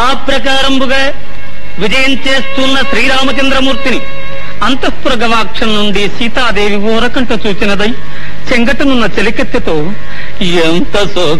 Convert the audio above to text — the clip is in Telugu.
ఆ ప్రకారంబుగా విజయం చేస్తున్న శ్రీరామచంద్రమూర్తిని అంతఃపుర గవాక్షం నుండి సీతాదేవి ఓరకంట చూచినదై చెంగటనున్న చెలికెత్తెతో ఎంత